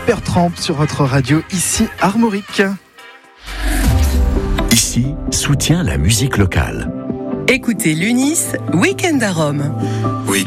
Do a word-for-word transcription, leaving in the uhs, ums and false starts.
Supertramp sur votre radio, ici Armorique. Ici, soutient la musique locale. Écoutez l'U N I S, Week-end à Rome.